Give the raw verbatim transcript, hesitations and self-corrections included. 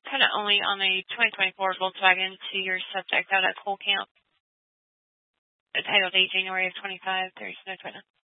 kind of only on a twenty twenty-four Volkswagen to your subject out at Cole Camp. The title date January of twenty-five. There's no Twitter.